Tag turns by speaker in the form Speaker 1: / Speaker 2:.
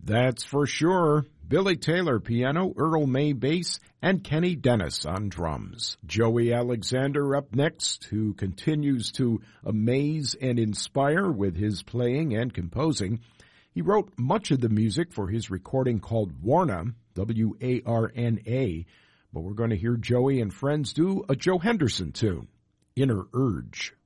Speaker 1: That's for sure. Billy Taylor piano, Earl May bass, and Kenny Dennis on drums. Joey Alexander up next, who continues to amaze and inspire with his playing and composing. He wrote much of the music for his recording called Warna, W-A-R-N-A, but we're going to hear Joey and friends do a Joe Henderson tune, Inner Urge.